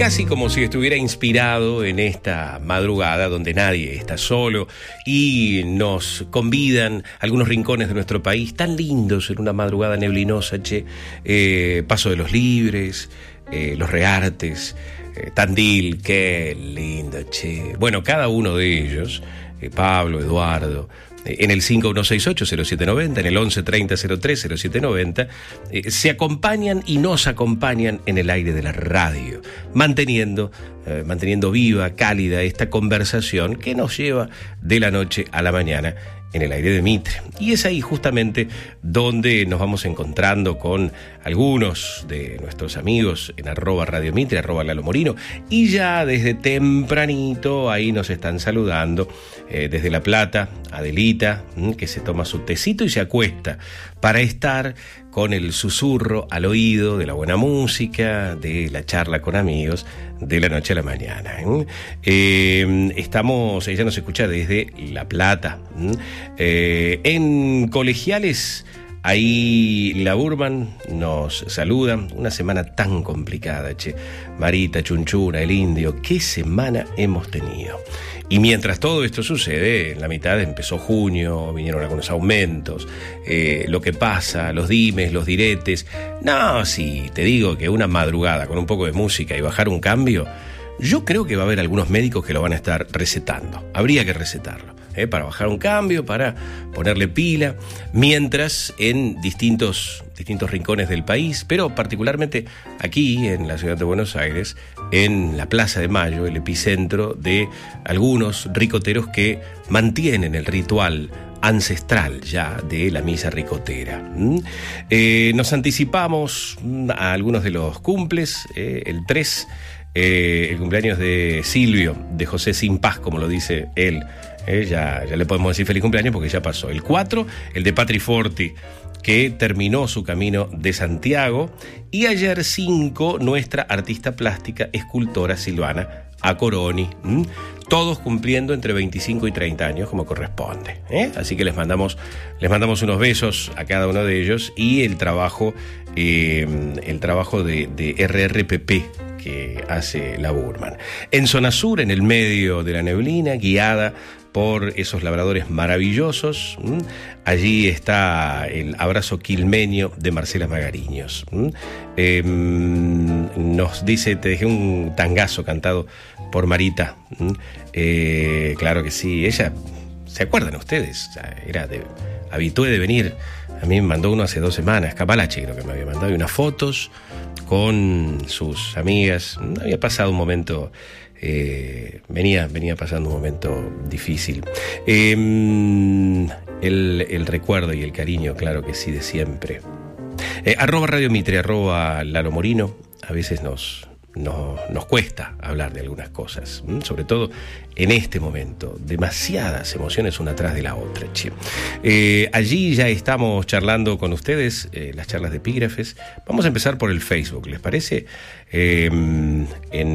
casi como si estuviera inspirado en esta madrugada donde nadie está solo y nos convidan a algunos rincones de nuestro país tan lindos en una madrugada neblinosa, Paso de los Libres, Los Reartes, Tandil, qué lindo, Bueno, cada uno de ellos, Pablo, Eduardo, en el 5168-0790, en el 1130-03-0790, se acompañan y nos acompañan en el aire de la radio, manteniendo viva, cálida esta conversación que nos lleva de la noche a la mañana en el aire de Mitre. Y es ahí justamente donde nos vamos encontrando con algunos de nuestros amigos en @Radio Mitre, @Lalo Morino, y ya desde tempranito ahí nos están saludando desde La Plata, Adelita, que se toma su tecito y se acuesta para estar con el susurro al oído de la buena música, de la charla con amigos, de la noche a la mañana. Ella nos escucha desde La Plata. En Colegiales, ahí la Burman nos saluda. Una semana tan complicada, Marita, Chunchura, el Indio, qué semana hemos tenido. Y mientras todo esto sucede, en la mitad empezó junio, vinieron algunos aumentos, lo que pasa, los dimes, los diretes. No, si te digo que una madrugada con un poco de música y bajar un cambio, yo creo que va a haber algunos médicos que lo van a estar recetando. Habría que recetarlo, para bajar un cambio, para ponerle pila, mientras en distintos rincones del país, pero particularmente aquí en la ciudad de Buenos Aires, en la Plaza de Mayo, el epicentro de algunos ricoteros que mantienen el ritual ancestral ya de la misa ricotera. Nos anticipamos a algunos de los cumples, el 3, el cumpleaños de Silvio, de José Sin Paz, como lo dice él. Ya le podemos decir feliz cumpleaños porque ya pasó. El 4, el de Patri Forti, que terminó su camino de Santiago. Y ayer 5, nuestra artista plástica, escultora Silvana Acoroni. Todos cumpliendo entre 25 y 30 años como corresponde. Así que les mandamos unos besos a cada uno de ellos y el trabajo de RRPP que hace la Burman. En zona sur, en el medio de la neblina, guiada por esos labradores maravillosos, allí está el abrazo quilmeño de Marcela Magariños. Nos dice, te dejé un tangazo cantado por Marita. Claro que sí, ella, ¿se acuerdan ustedes? Era habitué de venir. A mí me mandó uno hace 2 semanas, Capalache creo que me había mandado, y unas fotos con sus amigas. Había pasado un momento, venía pasando un momento difícil. El recuerdo y el cariño, claro que sí, de siempre. @Radio Mitre, @Lalo Morino. A veces nos cuesta hablar de algunas cosas, sobre todo en este momento, demasiadas emociones una tras de la otra. Allí ya estamos charlando con ustedes, las charlas de epígrafes. Vamos a empezar por el Facebook, ¿les parece? En